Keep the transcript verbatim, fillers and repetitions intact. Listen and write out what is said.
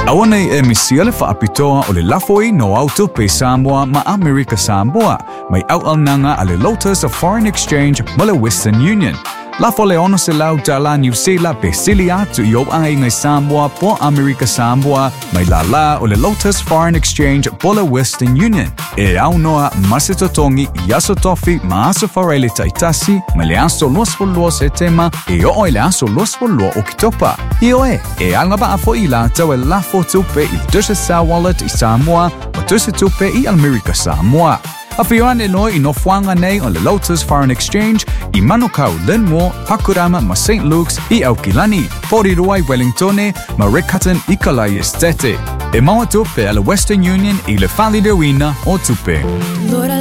Awan ay emisiya le faapitoa o le lafoi no auto pe Samoa ma America Samoa. May outlang na nga ale Lotus of Foreign Exchange mula Western Union. Lafo le ono se lau dala New Zealand pe silia tu yob ang ngay Samoa po America Samoa. May lala o le Lotus Foreign Exchange pola Western Union. E au noa masitotongi yaso tofi maaso farele taitasi. May le aso los folua se tema e o le aso los folua o kitopa. Io e, e al nga ba afo ila tawe lafo tupe i dusha sa wallet i Samoa o dusha tupe i America Samoa. Afioan Illinois i nofuanga nei on the Lotus Foreign Exchange i Manukau Linwo, Pakurama ma Saint Luke's i Aukilani, Poriruai Wellingtone ma Riccarton i Kalai Estete. E maua tupe ala Western Union i le Fali de Wina o tupe.